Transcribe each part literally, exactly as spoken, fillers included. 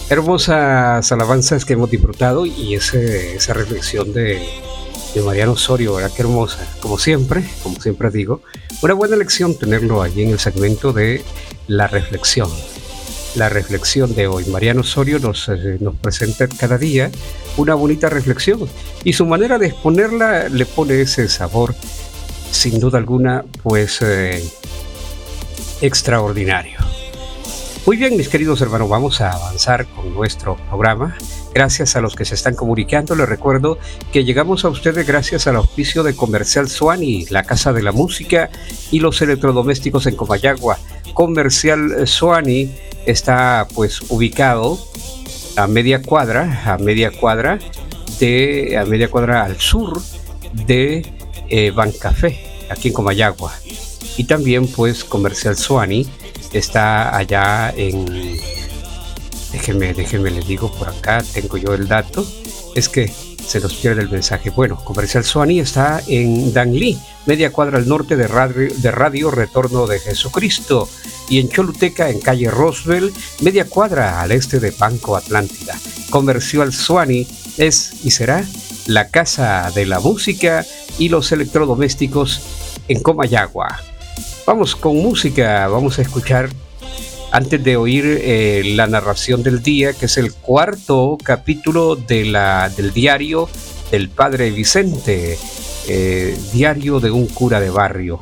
Hermosas alabanzas que hemos disfrutado y ese, esa reflexión de, de Mariano Osorio, ¿verdad? Qué hermosa. Como siempre, como siempre digo, una buena lección tenerlo allí en el segmento de la reflexión. La reflexión de hoy. Mariano Osorio nos, eh, nos presenta cada día una bonita reflexión y su manera de exponerla le pone ese sabor, sin duda alguna, pues eh, extraordinario. Muy bien, mis queridos hermanos, vamos a avanzar con nuestro programa. Gracias a los que se están comunicando, les recuerdo que llegamos a ustedes gracias al auspicio de Comercial Suani, la Casa de la Música y los electrodomésticos en Comayagua. Comercial Suani está pues ubicado a media cuadra, a media cuadra de, a media cuadra al sur de eh, Bancafé, aquí en Comayagua. Y también pues Comercial Suani está allá en, déjenme, déjenme les digo por acá, tengo yo el dato, es que se nos pierde el mensaje. Bueno, Comercial Suani está en Danlí, media cuadra al norte de Radio, de Radio Retorno de Jesucristo, y en Choluteca, en calle Roosevelt, media cuadra al este de Banco Atlántida. Comercial Suani es y será la Casa de la Música y los electrodomésticos en Comayagua. Vamos con música, vamos a escuchar, antes de oír eh, la narración del día, que es el cuarto capítulo de la, del diario del Padre Vicente, eh, diario de un cura de barrio.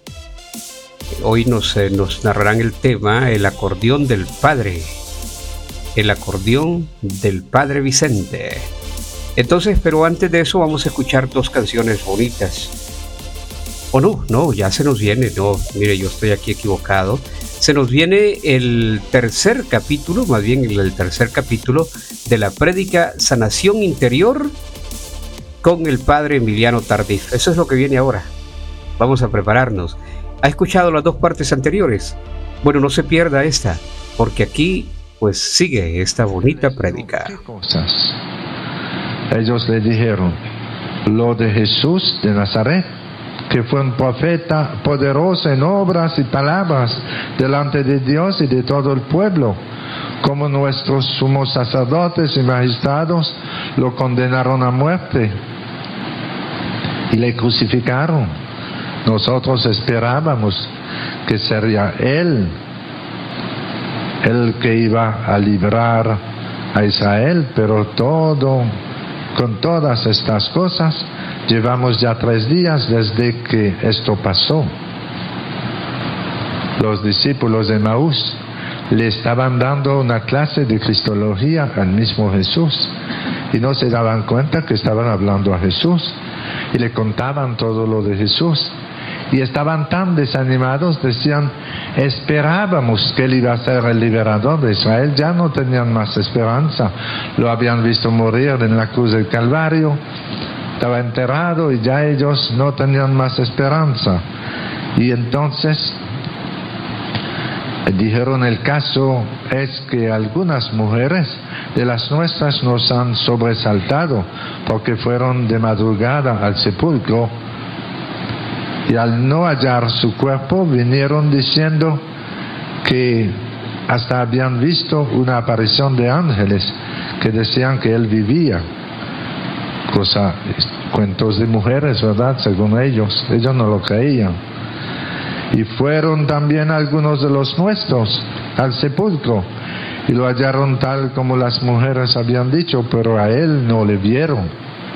Hoy nos, eh, nos narrarán el tema, el acordeón del Padre, el acordeón del Padre Vicente. Entonces, pero antes de eso vamos a escuchar dos canciones bonitas. O no, no, ya se nos viene, no, mire, yo estoy aquí equivocado. Se nos viene el tercer capítulo, más bien el tercer capítulo de la prédica Sanación Interior con el Padre Emiliano Tardif. Eso es lo que viene ahora. Vamos a prepararnos. ¿Ha escuchado las dos partes anteriores? Bueno, no se pierda esta, porque aquí pues sigue esta bonita prédica. ¿Qué cosas? Ellos le dijeron, lo de Jesús de Nazaret, que fue un profeta poderoso en obras y palabras delante de Dios y de todo el pueblo, como nuestros sumos sacerdotes y magistrados lo condenaron a muerte y le crucificaron. Nosotros esperábamos que sería Él el que iba a librar a Israel, pero todo, con todas estas cosas, llevamos ya tres días desde que esto pasó. Los discípulos de Emaús le estaban dando una clase de cristología al mismo Jesús y no se daban cuenta que estaban hablando a Jesús y le contaban todo lo de Jesús y estaban tan desanimados, decían, esperábamos que él iba a ser el liberador de Israel, ya no tenían más esperanza, lo habían visto morir en la cruz del Calvario, estaba enterrado y ya ellos no tenían más esperanza. Y entonces dijeron, el caso es que algunas mujeres de las nuestras nos han sobresaltado porque fueron de madrugada al sepulcro y al no hallar su cuerpo vinieron diciendo que hasta habían visto una aparición de ángeles que decían que él vivía. Cosa, cuentos de mujeres, ¿verdad? Según ellos, ellos no lo creían. Y fueron también algunos de los nuestros al sepulcro y lo hallaron tal como las mujeres habían dicho, pero a él no le vieron.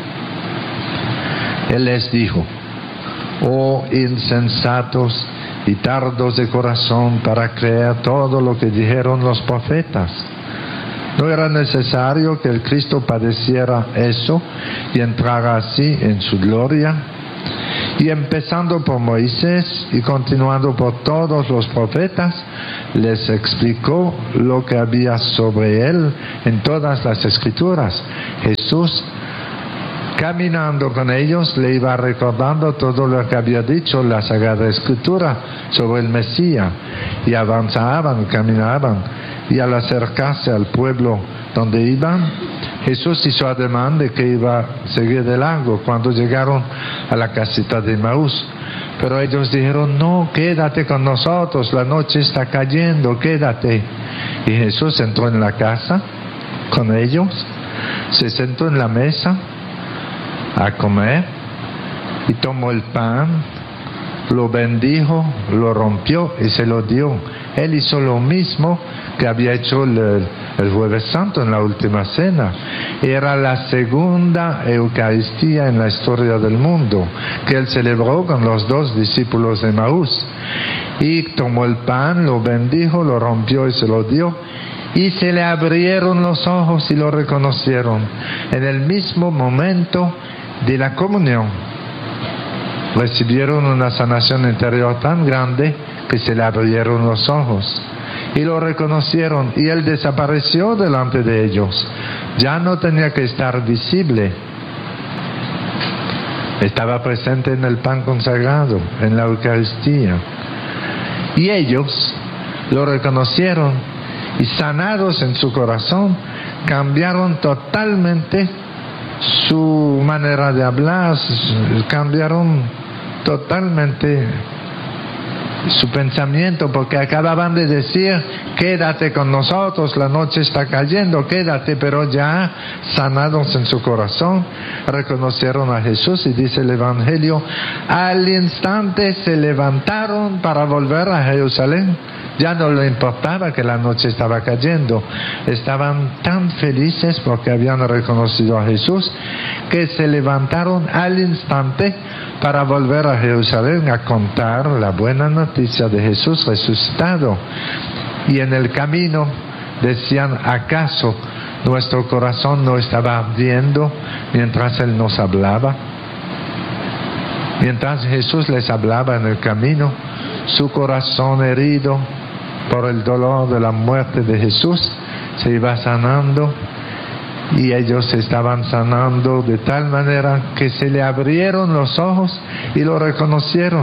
Él les dijo, oh insensatos y tardos de corazón para creer todo lo que dijeron los profetas. ¿No era necesario que el Cristo padeciera eso y entrara así en su gloria? Y empezando por Moisés y continuando por todos los profetas, les explicó lo que había sobre él en todas las escrituras. Jesús, caminando con ellos, le iba recordando todo lo que había dicho la Sagrada Escritura sobre el Mesías, y avanzaban, caminaban. Y al acercarse al pueblo donde iban, Jesús hizo ademán de que iba a seguir de largo cuando llegaron a la casita de Emaús. Pero ellos dijeron, no, quédate con nosotros, la noche está cayendo, quédate. Y Jesús entró en la casa con ellos, se sentó en la mesa a comer y tomó el pan, lo bendijo, lo rompió y se lo dio. Él hizo lo mismo que había hecho el, el Jueves Santo en la última cena. Era la segunda Eucaristía en la historia del mundo que él celebró con los dos discípulos de Emaús. Y tomó el pan, lo bendijo, lo rompió y se lo dio. Y se le abrieron los ojos y lo reconocieron en el mismo momento de la comunión. Recibieron una sanación interior tan grande que se le abrieron los ojos y lo reconocieron, y él desapareció delante de ellos. Ya no tenía que estar visible, estaba presente en el pan consagrado, en la Eucaristía, y ellos lo reconocieron y, sanados en su corazón, cambiaron totalmente su manera de hablar, cambiaron totalmente su pensamiento, porque acababan de decir: quédate con nosotros, la noche está cayendo, quédate. Pero ya sanados en su corazón, reconocieron a Jesús, y dice el Evangelio, al instante se levantaron para volver a Jerusalén. Ya no le importaba que la noche estaba cayendo, estaban tan felices porque habían reconocido a Jesús, que se levantaron al instante para volver a Jerusalén a contar la buena noticia de Jesús resucitado. Y en el camino decían: ¿acaso nuestro corazón no estaba ardiendo mientras Él nos hablaba? Mientras Jesús les hablaba en el camino, su corazón herido por el dolor de la muerte de Jesús se iba sanando, y ellos estaban sanando de tal manera que se le abrieron los ojos y lo reconocieron,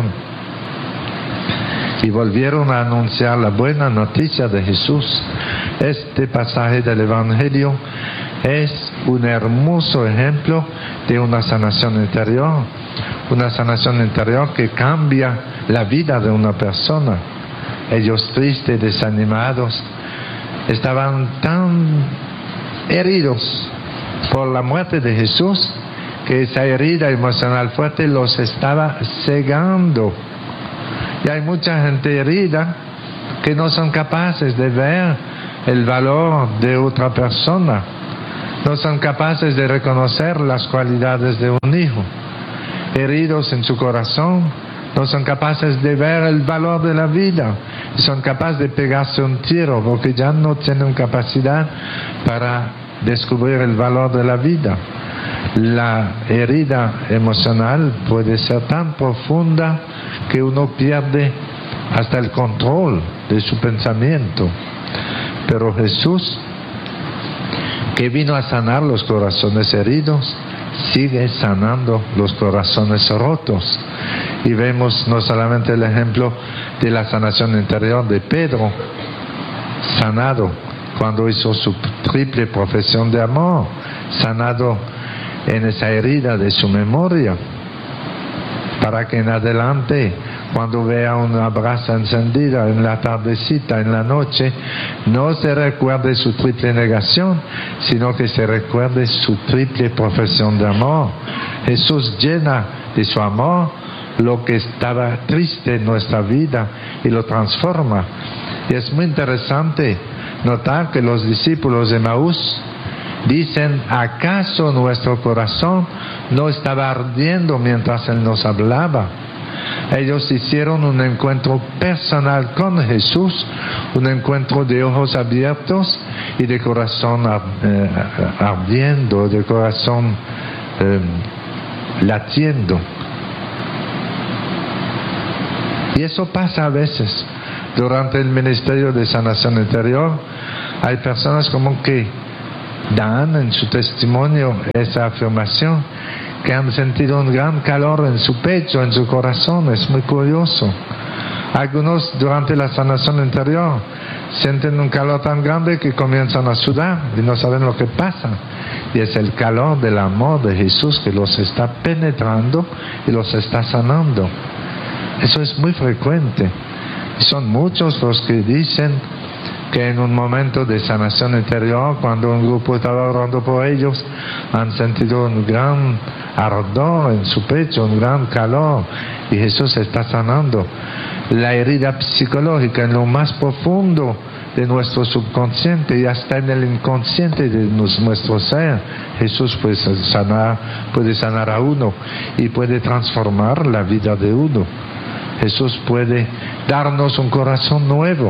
y volvieron a anunciar la buena noticia de Jesús. Este pasaje del Evangelio es un hermoso ejemplo de una sanación interior, una sanación interior que cambia la vida de una persona. Ellos, tristes, desanimados, estaban tan heridos por la muerte de Jesús que esa herida emocional fuerte los estaba cegando. Y hay mucha gente herida que no son capaces de ver el valor de otra persona, no son capaces de reconocer las cualidades de un hijo. Heridos en su corazón, no son capaces de ver el valor de la vida, y son capaces de pegarse un tiro porque ya no tienen capacidad para descubrir el valor de la vida. La herida emocional puede ser tan profunda que uno pierde hasta el control de su pensamiento. Pero Jesús, que vino a sanar los corazones heridos, sigue sanando los corazones rotos. Y vemos no solamente el ejemplo de la sanación interior de Pedro, sanado cuando hizo su triple profesión de amor, sanado en esa herida de su memoria, para que en adelante, cuando vea una brasa encendida en la tardecita, en la noche, no se recuerde su triple negación, sino que se recuerde su triple profesión de amor. Jesús llena de su amor lo que estaba triste en nuestra vida y lo transforma. Y es muy interesante notar que los discípulos de Emaús dicen: ¿acaso nuestro corazón no estaba ardiendo mientras Él nos hablaba? Ellos hicieron un encuentro personal con Jesús, un encuentro de ojos abiertos y de corazón eh, ardiendo, de corazón eh, latiendo. Y eso pasa a veces durante el ministerio de sanación interior. Hay personas como que dan en su testimonio esa afirmación, que han sentido un gran calor en su pecho, en su corazón. Es muy curioso. Algunos durante la sanación interior sienten un calor tan grande que comienzan a sudar y no saben lo que pasa. Y es el calor del amor de Jesús que los está penetrando y los está sanando. Eso es muy frecuente. Y son muchos los que dicen: que en un momento de sanación interior, cuando un grupo estaba orando por ellos, han sentido un gran ardor en su pecho, un gran calor, y Jesús está sanando la herida psicológica en lo más profundo de nuestro subconsciente y hasta en el inconsciente de nuestro ser. Jesús puede sanar, puede sanar a uno y puede transformar la vida de uno. Jesús puede darnos un corazón nuevo.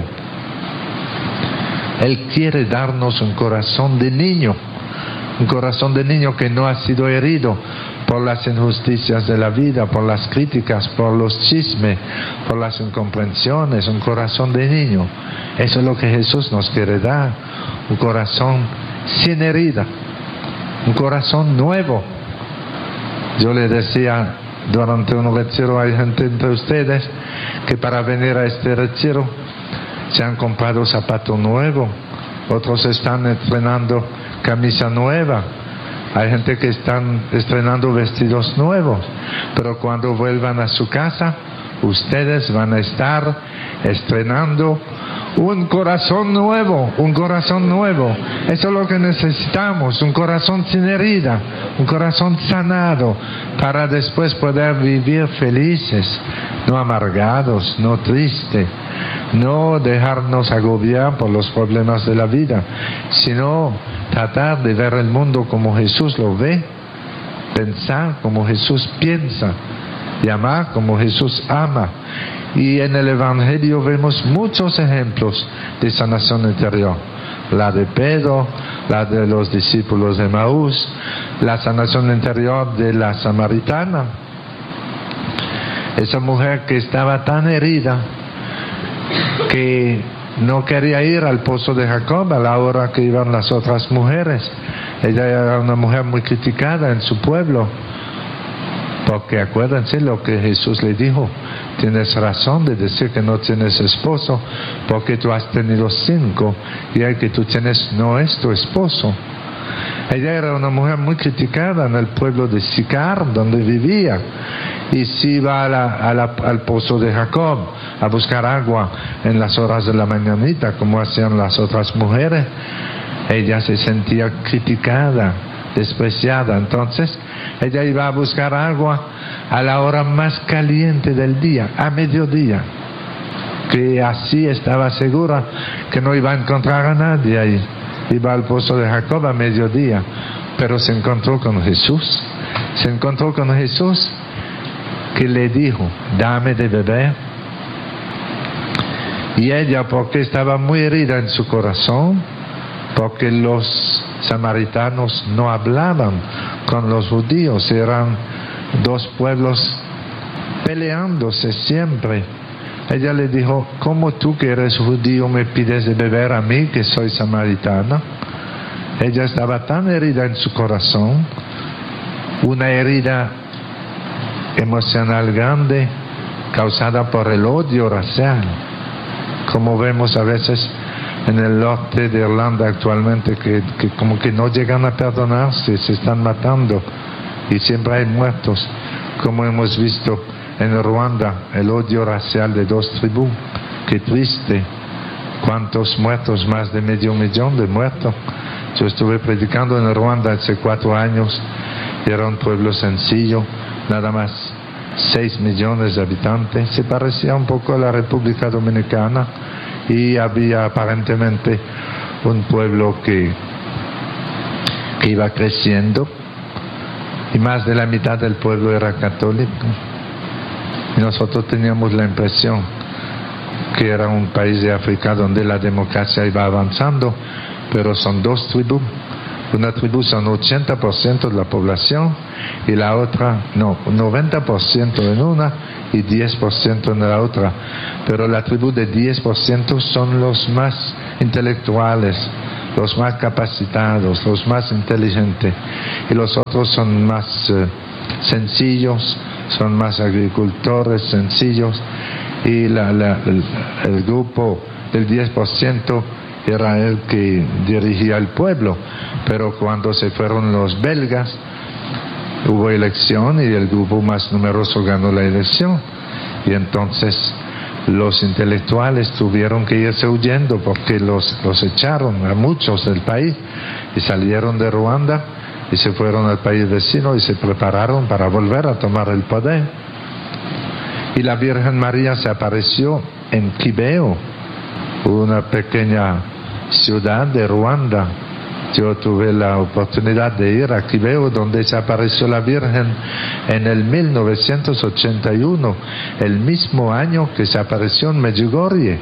Él quiere darnos un corazón de niño, un corazón de niño que no ha sido herido por las injusticias de la vida, por las críticas, por los chismes, por las incomprensiones, un corazón de niño. Eso es lo que Jesús nos quiere dar, un corazón sin herida, un corazón nuevo. Yo le decía durante un retiro, hay gente entre ustedes que para venir a este retiro se han comprado zapato nuevo, otros están estrenando camisa nueva, hay gente que están estrenando vestidos nuevos, pero cuando vuelvan a su casa, ustedes van a estar estrenando un corazón nuevo, un corazón nuevo. Eso es lo que necesitamos, un corazón sin herida, un corazón sanado, para después poder vivir felices, no amargados, no tristes, no dejarnos agobiar por los problemas de la vida, sino tratar de ver el mundo como Jesús lo ve, pensar como Jesús piensa y amar como Jesús ama. Y en el Evangelio vemos muchos ejemplos de sanación interior. La de Pedro, la de los discípulos de Maús, la sanación interior de la samaritana. Esa mujer que estaba tan herida que no quería ir al pozo de Jacob a la hora que iban las otras mujeres. Ella era una mujer muy criticada en su pueblo, porque acuérdense lo que Jesús le dijo: tienes razón de decir que no tienes esposo, porque tú has tenido cinco y el que tú tienes no es tu esposo. Ella era una mujer muy criticada en el pueblo de Sicar, donde vivía, y si iba a la, a la, al pozo de Jacob a buscar agua en las horas de la mañanita, como hacían las otras mujeres, ella se sentía criticada, despreciada. Entonces ella iba a buscar agua a la hora más caliente del día, a mediodía, que así estaba segura que no iba a encontrar a nadie ahí. Iba al pozo de Jacob a mediodía, pero se encontró con Jesús. Se encontró con Jesús, que le dijo: dame de beber. Y ella, porque estaba muy herida en su corazón, porque los samaritanos no hablaban con los judíos, eran dos pueblos peleándose siempre. Ella le dijo: ¿cómo tú que eres judío me pides de beber a mí que soy samaritana? Ella estaba tan herida en su corazón, una herida emocional grande causada por el odio racial, como vemos a veces en el norte de Irlanda actualmente, que, que como que no llegan a perdonarse, se están matando y siempre hay muertos, como hemos visto en Ruanda, el odio racial de dos tribus. Qué triste, cuántos muertos, más de medio millón de muertos. Yo estuve predicando en Ruanda hace cuatro años, y era un pueblo sencillo, nada más seis millones de habitantes, se parecía un poco a la República Dominicana, y había aparentemente un pueblo que, que iba creciendo, y más de la mitad del pueblo era católico. Y nosotros teníamos la impresión que era un país de África donde la democracia iba avanzando, pero son dos tribus. Una tribu son ochenta por ciento de la población y la otra, no, noventa por ciento en una y diez por ciento en la otra. Pero la tribu de diez por ciento son los más intelectuales, los más capacitados, los más inteligentes, y los otros son más eh, sencillos, son más agricultores sencillos, y la, la, el, el grupo del diez por ciento era el que dirigía el pueblo. Pero cuando se fueron los belgas, hubo elección y el grupo más numeroso ganó la elección, y entonces los intelectuales tuvieron que irse huyendo porque los, los echaron a muchos del país y salieron de Ruanda y se fueron al país vecino y se prepararon para volver a tomar el poder. Y la Virgen María se apareció en Kibeo, una pequeña ciudad de Ruanda. Yo tuve la oportunidad de ir a Kibeo, donde se apareció la Virgen en el mil novecientos ochenta y uno, el mismo año que se apareció en Medjugorje.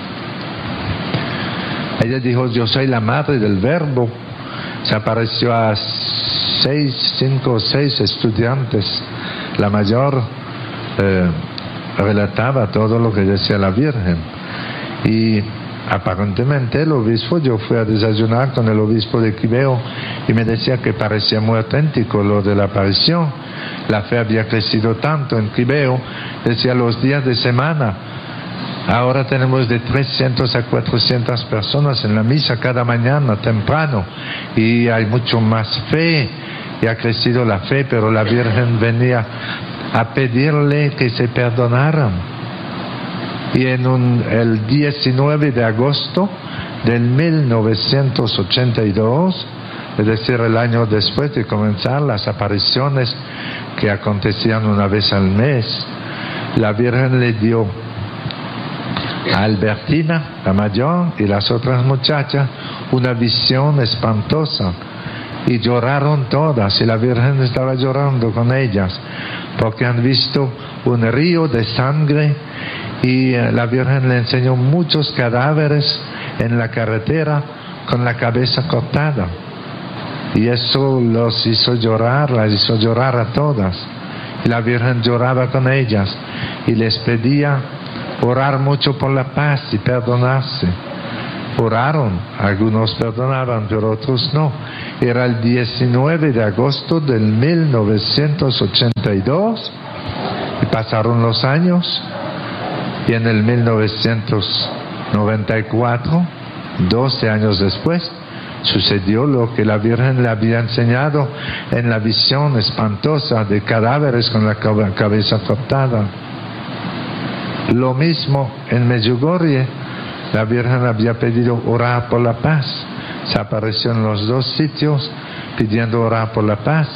Ella dijo: yo soy la madre del Verbo. Se apareció a seis, cinco o seis estudiantes. La mayor eh, relataba todo lo que decía la Virgen. Y aparentemente el obispo, yo fui a desayunar con el obispo de Kibeo y me decía que parecía muy auténtico lo de la aparición. La fe había crecido tanto en Kibeo, decía los días de semana. Ahora tenemos de trescientas a cuatrocientas personas en la misa cada mañana temprano y hay mucho más fe y ha crecido la fe, pero la Virgen venía a pedirle que se perdonaran. Y en un, el diecinueve de agosto del mil novecientos ochenta y dos, es decir, el año después de comenzar las apariciones que acontecían una vez al mes, la Virgen le dio a Albertina, la mayor, y las otras muchachas una visión espantosa y lloraron todas, y la Virgen estaba llorando con ellas porque han visto un río de sangre. Y la Virgen le enseñó muchos cadáveres en la carretera con la cabeza cortada. Y eso los hizo llorar, las hizo llorar a todas. Y la Virgen lloraba con ellas y les pedía orar mucho por la paz y perdonarse. Oraron, algunos perdonaban, pero otros no. Era el diecinueve de agosto del mil novecientos ochenta y dos y pasaron los años. Y en el mil novecientos noventa y cuatro, doce años después, sucedió lo que la Virgen le había enseñado en la visión espantosa de cadáveres con la cabeza cortada. Lo mismo en Medjugorje, la Virgen había pedido orar por la paz. Se apareció en los dos sitios pidiendo orar por la paz.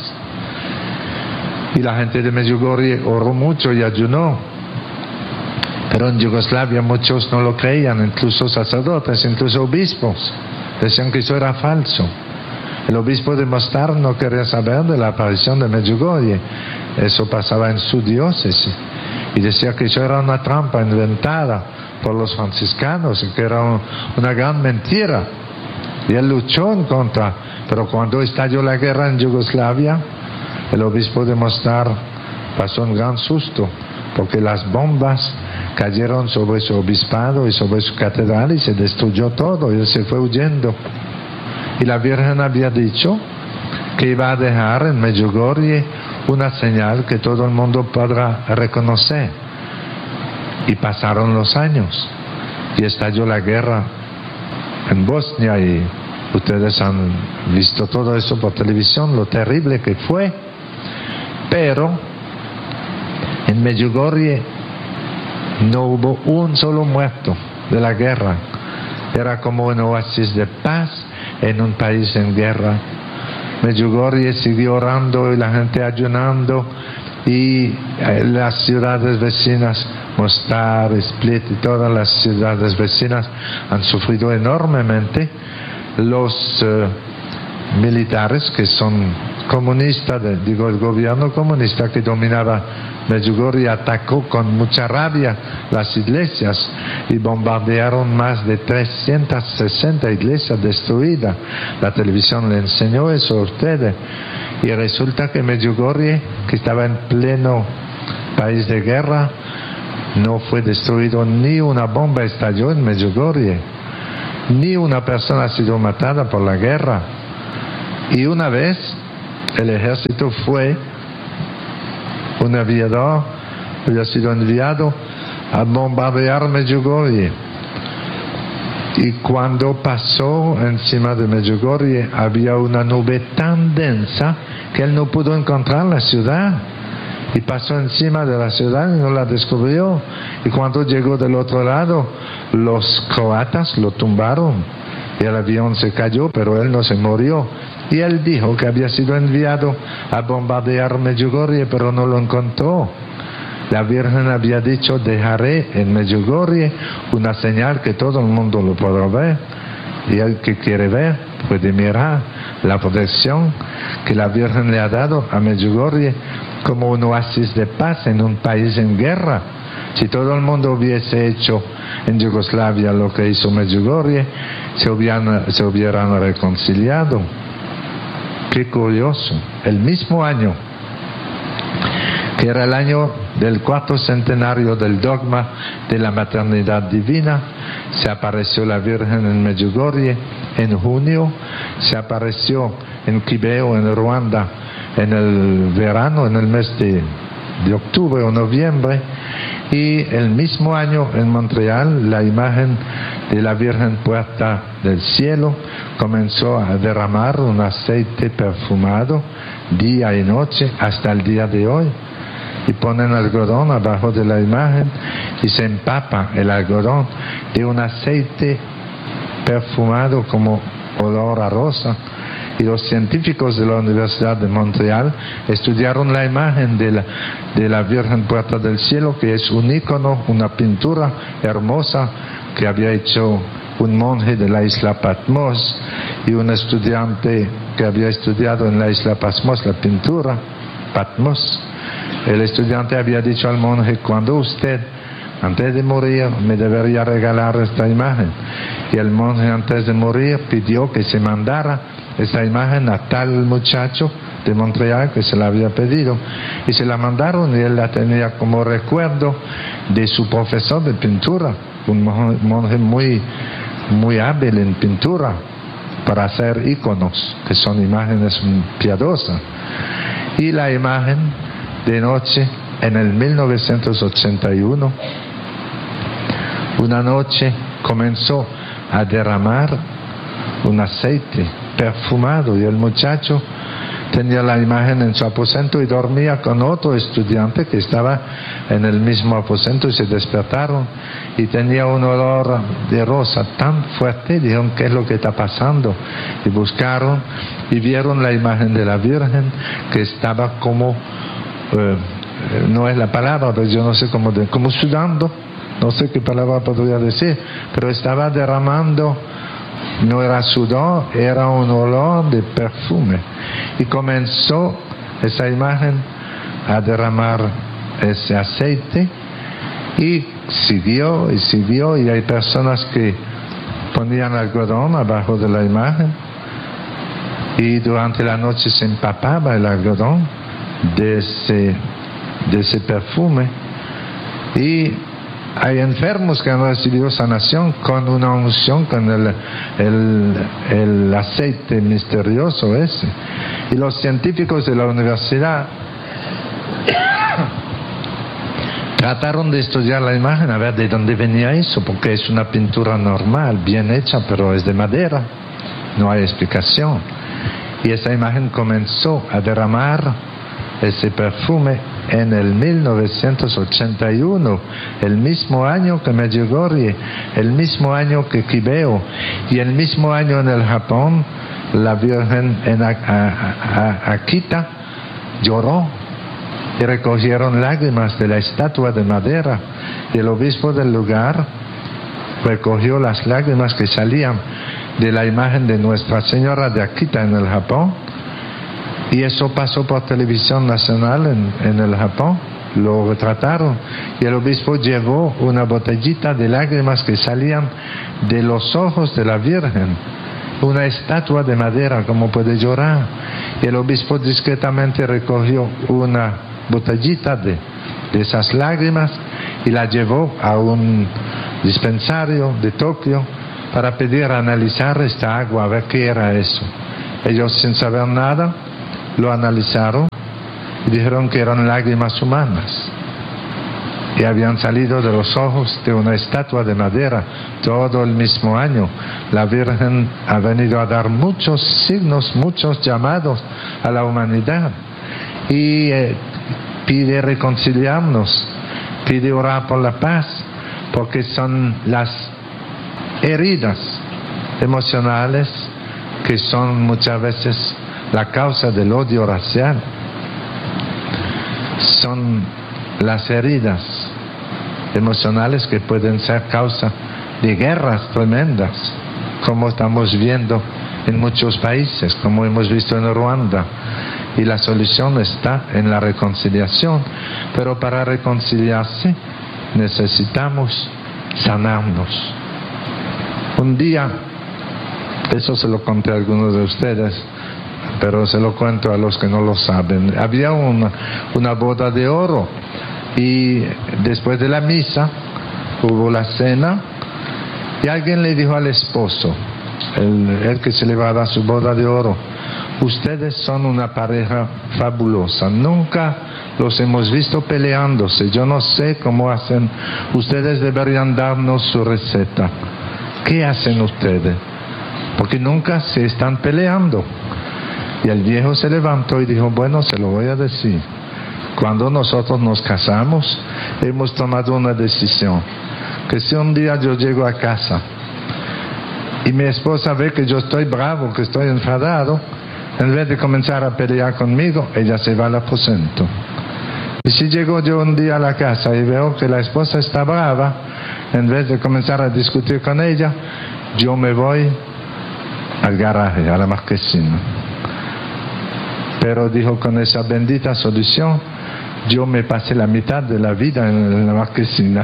Y la gente de Medjugorje oró mucho y ayunó. Pero en Yugoslavia muchos no lo creían, incluso sacerdotes, incluso obispos. Decían que eso era falso. El obispo de Mostar no quería saber de la aparición de Medjugorje. Eso pasaba en su diócesis. Y decía que eso era una trampa inventada por los franciscanos y que era un, una gran mentira. Y él luchó en contra. Pero cuando estalló la guerra en Yugoslavia, el obispo de Mostar pasó un gran susto, porque las bombas cayeron sobre su obispado y sobre su catedral y se destruyó todo, y él se fue huyendo. Y la Virgen había dicho que iba a dejar en Medjugorje una señal que todo el mundo podrá reconocer. Y pasaron los años y estalló la guerra en Bosnia, y ustedes han visto todo eso por televisión, lo terrible que fue. Pero en Medjugorje no hubo un solo muerto de la guerra. Era como un oasis de paz en un país en guerra. Medjugorje siguió orando y la gente ayunando, y las ciudades vecinas, Mostar, Split y todas las ciudades vecinas han sufrido enormemente. Los uh, militares que son comunistas, digo el gobierno comunista que dominaba Medjugorje, atacó con mucha rabia las iglesias y bombardearon más de trescientas sesenta iglesias destruidas. La televisión le enseñó eso a ustedes. Y resulta que Medjugorje, que estaba en pleno país de guerra, no fue destruido, ni una bomba estalló en Medjugorje, ni una persona ha sido matada por la guerra. Y una vez el ejército fue, un aviador había sido enviado a bombardear Medjugorje, y cuando pasó encima de Medjugorje había una nube tan densa que él no pudo encontrar la ciudad, y pasó encima de la ciudad y no la descubrió. Y cuando llegó del otro lado, los croatas lo tumbaron y el avión se cayó, pero él no se murió. Y él dijo que había sido enviado a bombardear Medjugorje, pero no lo encontró. La Virgen había dicho: dejaré en Medjugorje una señal que todo el mundo lo podrá ver, y el que quiere ver puede mirar la protección que la Virgen le ha dado a Medjugorje como un oasis de paz en un país en guerra. Si todo el mundo hubiese hecho en Yugoslavia lo que hizo Medjugorje, se hubieran, se hubieran reconciliado. Qué curioso. El mismo año, que era el año del cuarto centenario del dogma de la maternidad divina, se apareció la Virgen en Medjugorje en junio, se apareció en Kibeo, en Ruanda, en el verano, en el mes de, de octubre o noviembre, y el mismo año en Montreal la imagen de la Virgen Puerta del Cielo comenzó a derramar un aceite perfumado día y noche hasta el día de hoy. Y ponen algodón abajo de la imagen y se empapa el algodón de un aceite perfumado como olor a rosa. Y los científicos de la Universidad de Montreal estudiaron la imagen de la, de la Virgen Puerta del Cielo, que es un ícono, una pintura hermosa que había hecho un monje de la isla Patmos y un estudiante que había estudiado en la isla Patmos la pintura, Patmos. El estudiante había dicho al monje: cuando usted, antes de morir, me debería regalar esta imagen. Y el monje, antes de morir, pidió que se mandara esta imagen a tal muchacho de Montreal que se la había pedido. Y se la mandaron y él la tenía como recuerdo de su profesor de pintura, un monje muy, muy hábil en pintura para hacer íconos, que son imágenes piadosas. Y la imagen de noche, en el mil novecientos ochenta y uno, una noche comenzó a derramar un aceite perfumado y el muchacho tenía la imagen en su aposento y dormía con otro estudiante que estaba en el mismo aposento, y se despertaron y tenía un olor de rosa tan fuerte. Y dijeron: ¿qué es lo que está pasando? Y buscaron y vieron la imagen de la Virgen, que estaba como Eh, no es la palabra, pero yo no sé cómo, de, como sudando, no sé qué palabra podría decir, pero estaba derramando, no era sudor, era un olor de perfume. Y comenzó esa imagen a derramar ese aceite y siguió y siguió, y hay personas que ponían algodón abajo de la imagen y durante la noche se empapaba el algodón de ese, de ese perfume. Y hay enfermos que han recibido sanación con una unción, con el, el, el aceite misterioso ese. Y los científicos de la universidad trataron de estudiar la imagen, a ver de dónde venía eso, porque es una pintura normal, bien hecha, pero es de madera, no hay explicación. Y esa imagen comenzó a derramar ese perfume en el mil novecientos ochenta y uno, el mismo año que Medjugorje, el mismo año que Kibeo, y el mismo año en el Japón, la Virgen en Akita lloró y recogieron lágrimas de la estatua de madera, y el obispo del lugar recogió las lágrimas que salían de la imagen de Nuestra Señora de Akita en el Japón. Y eso pasó por televisión nacional en, en el Japón, lo retrataron, y el obispo llevó una botellita de lágrimas que salían de los ojos de la Virgen, una estatua de madera, como puede llorar. Y el obispo discretamente recogió una botellita de, de esas lágrimas y la llevó a un dispensario de Tokio para pedir analizar esta agua, a ver qué era eso. Ellos, sin saber nada, lo analizaron y dijeron que eran lágrimas humanas y habían salido de los ojos de una estatua de madera. Todo el mismo año la Virgen ha venido a dar muchos signos, muchos llamados a la humanidad, y eh, pide reconciliarnos, pide orar por la paz, porque son las heridas emocionales que son muchas veces la causa del odio racial. Son las heridas emocionales que pueden ser causa de guerras tremendas, como estamos viendo en muchos países, como hemos visto en Ruanda. Y la solución está en la reconciliación, pero para reconciliarse necesitamos sanarnos. Un día, eso se lo conté a algunos de ustedes, pero se lo cuento a los que no lo saben. Había una, una boda de oro y después de la misa hubo la cena y alguien le dijo al esposo, el, el que se le va a dar su boda de oro: ustedes son una pareja fabulosa, nunca los hemos visto peleándose, yo no sé cómo hacen, ustedes deberían darnos su receta. ¿Qué hacen ustedes? Porque nunca se están peleando. Y el viejo se levantó y dijo: bueno, se lo voy a decir. Cuando nosotros nos casamos, hemos tomado una decisión, que si un día yo llego a casa y mi esposa ve que yo estoy bravo, que estoy enfadado, en vez de comenzar a pelear conmigo, ella se va al aposento. Y si llego yo un día a la casa y veo que la esposa está brava, en vez de comenzar a discutir con ella, yo me voy al garaje, a la marquesina. Pero dijo, con esa bendita solución, yo me pasé la mitad de la vida en la marquesina.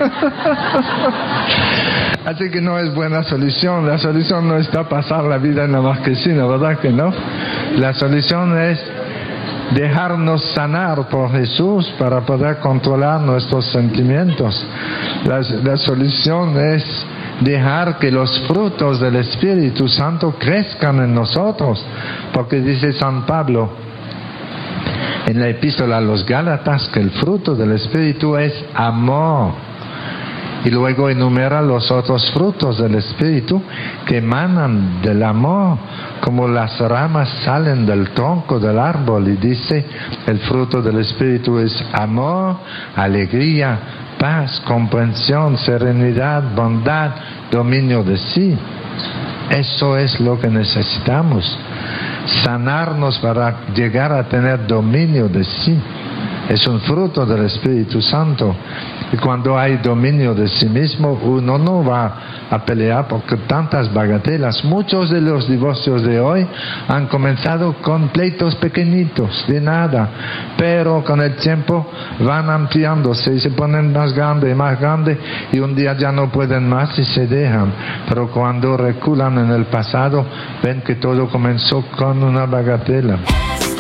Así que no es buena solución. La solución no está pasar la vida en la marquesina, ¿verdad que no? La solución es dejarnos sanar por Jesús para poder controlar nuestros sentimientos. La, la solución es dejar que los frutos del Espíritu Santo crezcan en nosotros, porque dice San Pablo en la epístola a los Gálatas que el fruto del Espíritu es amor, y luego enumera los otros frutos del Espíritu que emanan del amor, como las ramas salen del tronco del árbol, y dice el fruto del Espíritu es amor, alegría, paz, comprensión, serenidad, bondad, dominio de sí. Eso es lo que necesitamos, sanarnos para llegar a tener dominio de sí. Es un fruto del Espíritu Santo. Y cuando hay dominio de sí mismo, uno no va a pelear porque tantas bagatelas. Muchos de los divorcios de hoy han comenzado con pleitos pequeñitos, de nada, pero con el tiempo van ampliándose y se ponen más grande y más grande, y un día ya no pueden más y se dejan. Pero cuando reculan en el pasado, ven que todo comenzó con una bagatela.